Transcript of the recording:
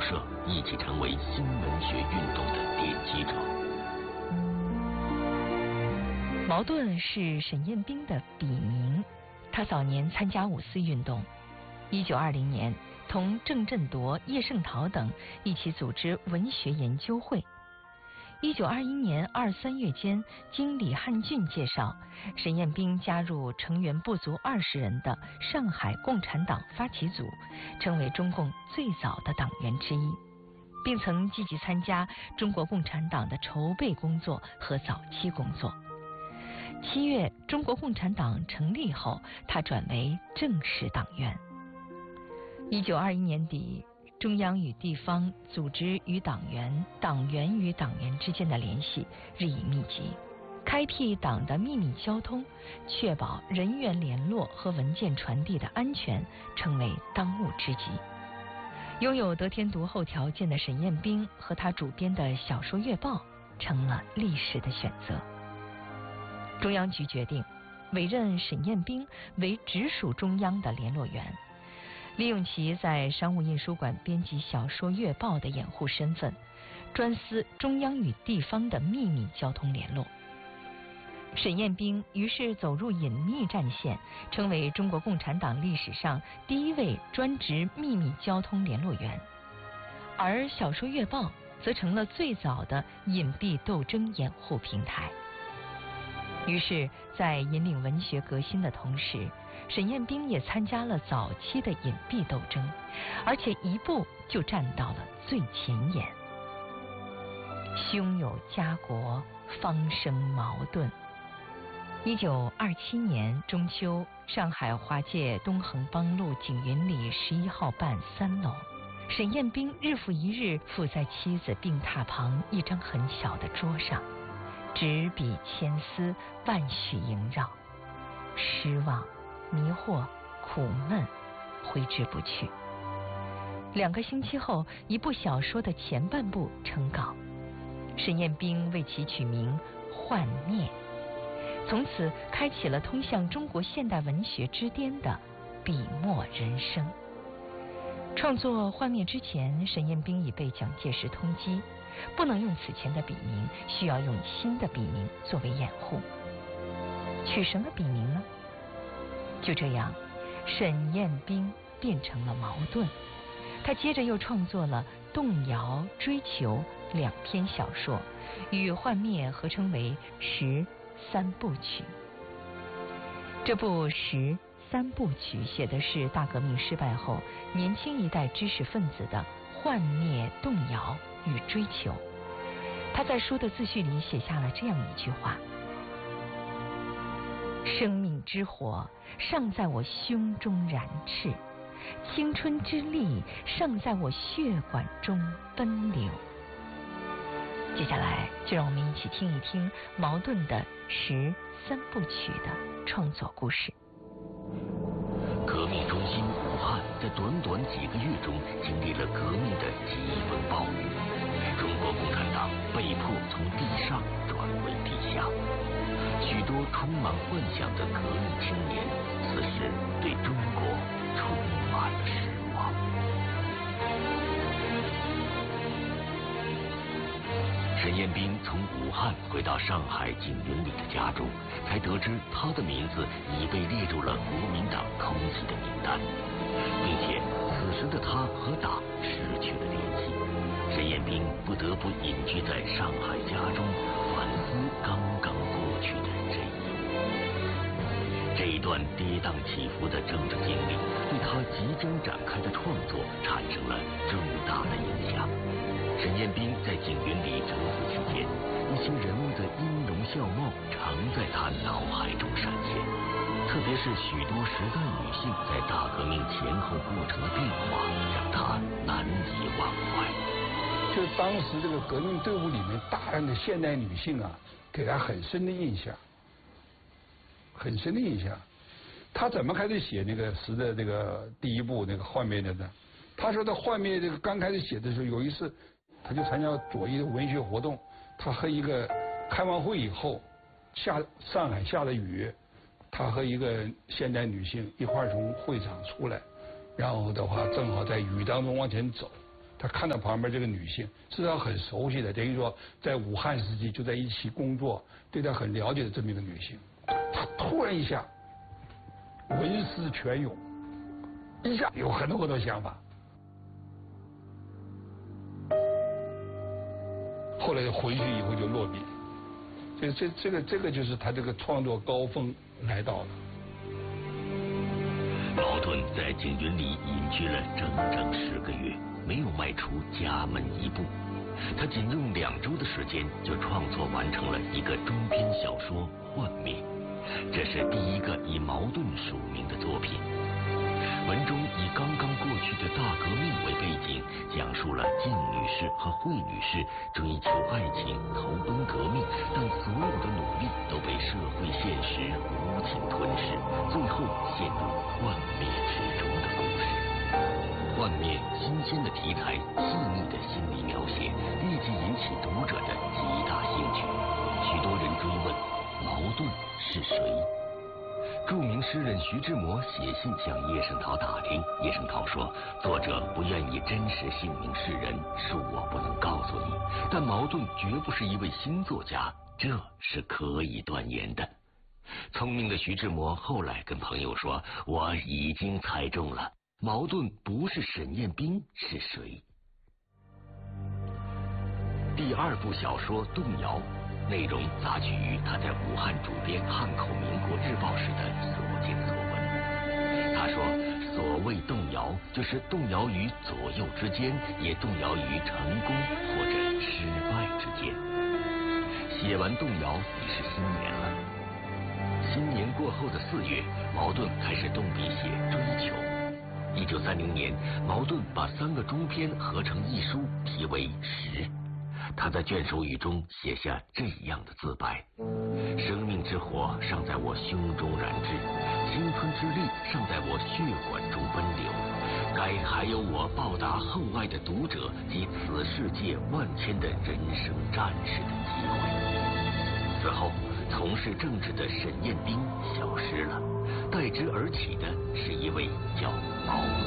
社一起成为新文学运动的奠基者。 茅盾是沈彦斌的笔名，他早年参加五四运动，1920年同郑振铎、叶圣陶等一起组织文学研究会。1921年2、3月间，经李汉俊介绍，沈彦斌加入成员不足20人的上海共产党发起组，成为中共最早的党员之一，并曾积极参加中国共产党的筹备工作和早期工作。7月，中国共产党成立后，他转为正式党员。1921年底，中央与地方组织与党员、党员与党员之间的联系日益密集，开辟党的秘密交通，确保人员联络和文件传递的安全，成为当务之急。拥有得天独厚条件的沈彦斌和他主编的小说月报成了历史的选择。中央局决定委任沈彦斌为直属中央的联络员，利用其在商务印书馆编辑小说月报的掩护身份，专司中央与地方的秘密交通联络。沈彦斌于是走入隐秘战线，成为中国共产党历史上第一位专职秘密交通联络员，而小说月报则成了最早的隐蔽斗争掩护平台。于是，在引领文学革新的同时，沈彦斌也参加了早期的隐蔽斗争，而且一步就站到了最前沿。兄有家国，方生矛盾。1927年中秋，上海华界东横邦路景云里11号半3楼，沈彦斌日复一日伏在妻子病榻旁一张很小的桌上，执笔千丝，万绪萦绕，失望、迷惑、苦闷挥之不去。2个星期后，一部小说的前半部成稿，沈彦斌为其取名《幻灭》，从此开启了通向中国现代文学之巅的笔墨人生。创作《幻灭》之前，沈彦斌已被蒋介石通缉，不能用此前的笔名，需要用新的笔名作为掩护。取什么笔名呢？就这样，沈彦斌变成了矛盾。他接着又创作了《动摇》《追求》2篇小说，与《幻灭》合称为《十3部曲》。这部《十3部曲》写的是大革命失败后年轻一代知识分子的幻灭、动摇与追求。他在书的自序里写下了这样一句话：生命之火尚在我胸中燃炽，青春之力尚在我血管中奔流。接下来就让我们一起听一听茅盾的《十3部曲》的创作故事。 革命中心武汉在短短几个月中经历了革命的疾风暴雨，中国共产党被迫从地上转为地下，许多充满幻想的革命青年此时对中国充满了失望。沈彦斌从武汉回到上海景云里的家中，才得知他的名字已被列入了国民党通缉的名单，并且此时的他和党失去了联系。沈彦斌不得不隐居在上海家中，反思刚刚过去的这一年。这一段跌宕起伏的政治经历，对他即将展开的创作产生了重大的影响。沈彦斌在景云里蛰伏期间，一些人物的音容笑貌常在他脑海中闪现，特别是许多时代女性在大革命前后过程的变化，让他难以忘怀。 就当时这个革命队伍里面大量的现代女性啊，给他很深的印象，很深的印象。他怎么开始写那个诗的这个第一部那个幻灭的呢？他说他幻灭这个刚开始写的时候，有一次他就参加左翼的文学活动，他和一个开完会以后，上海下了雨，他和一个现代女性一块从会场出来，然后的话正好在雨当中往前走， 他看到旁边这个女性是他很熟悉的，等于说在武汉时期就在一起工作，对他很了解的这么一个女性，他突然一下文思泉涌，一下有很多想法。后来回去以后就落笔，这个就是他这个创作高峰来到了。 茅盾在景云里隐居了整整10个月，没有迈出家门一步。他仅用2周的时间就创作完成了一个中篇小说《幻灭》，这是第一个以茅盾署名的作品。文中以刚刚过去的大革命为背景，讲述了靳女士和惠女士追求爱情、投奔革命，但所有的努力都被社会现实无情吞噬，最后陷入幻灭之中的故事。幻灭新鲜的题材、细腻的心理描写，立即引起读者的极大兴趣。许多人追问茅盾是谁？著名诗人徐志摩写信向叶圣陶打听，叶圣陶说，作者不愿以真实姓名示人，恕我不能告诉你，但茅盾绝不是一位新作家，这是可以断言的。聪明的徐志摩后来跟朋友说，我已经猜中了，茅盾不是沈雁冰是谁？第2部小说《动摇》内容杂取于他在武汉主编《汉口民国日报》时的所见所闻。他说，所谓动摇，就是动摇于左右之间，也动摇于成功或者失败之间。写完《动摇》已是新年了。新年过后的4月，茅盾开始动笔写《追求》。1930年，茅盾把3个中篇合成一书，题为《时》。他在卷首语中写下这样的自白：生命之火尚在我胸中燃炙，青春之力尚在我血管中奔流，该还有我报答厚爱的读者及此世界万千的人生战士的机会。此后，从事政治的沈雁冰消失了，代之而起的是一位叫茅